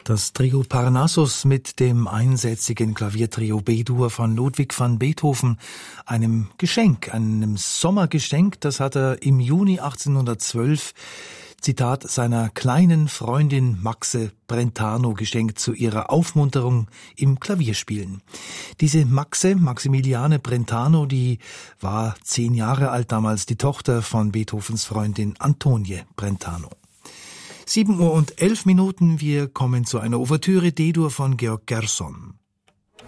Das Trio Parnassus mit dem einsätzigen Klaviertrio B-Dur von Ludwig van Beethoven, einem Geschenk, einem Sommergeschenk, das hat er im Juni 1812, Zitat, seiner kleinen Freundin Maxe Brentano geschenkt zu ihrer Aufmunterung im Klavierspielen. Diese Maximiliane Brentano, die war 10 Jahre alt damals, die Tochter von Beethovens Freundin Antonie Brentano. 7:11 Uhr, wir kommen zu einer Ouvertüre D-Dur von Georg Gershon.